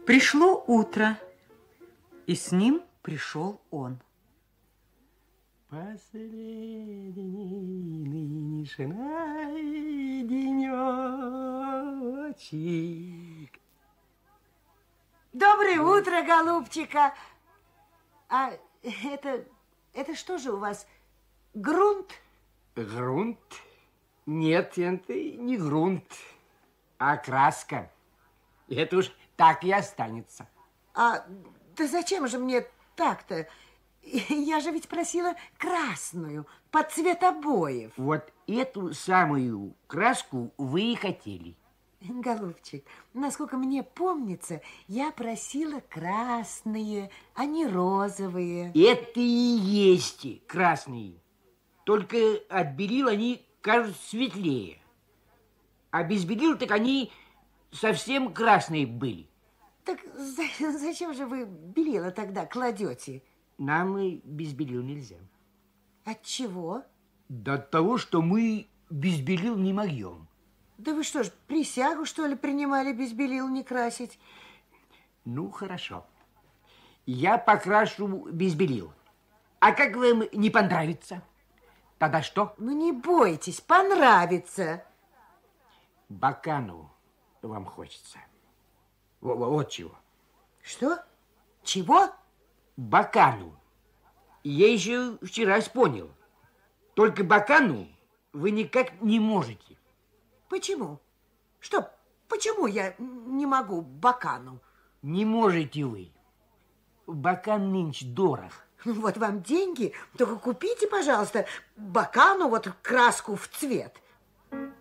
Пришло утро, и с ним пришел он. Последний нынешний денечек. Доброе утро, голубчика. А это что же у вас, грунт? Грунт? Нет, это не грунт, а краска. Это уж так и останется. Да зачем же мне так-то? Я же ведь просила красную, под цвет обоев. Вот эту самую краску вы и хотели. Голубчик, насколько мне помнится, я просила красные, а не розовые. Это и есть красные. Только от белил они кажутся светлее. А без белил так они совсем красные были. Так зачем же вы белила тогда кладете? Нам и без белил нельзя. От чего? Да от того, что мы без белил не могем. Да вы что ж, присягу, что ли, принимали без белил не красить? Ну, хорошо. Я покрашу без белил. А как вам не понравится? Тогда что? Ну, не бойтесь, понравится. Бакану вам хочется. Вот чего. Что? Чего? Бакану. Я еще вчера понял. Только бакану вы никак не можете. Почему? Что, почему я не могу бакану? Не можете вы. Бакан нынче дорог. Вот вам деньги, только купите, пожалуйста, бакану, вот краску в цвет.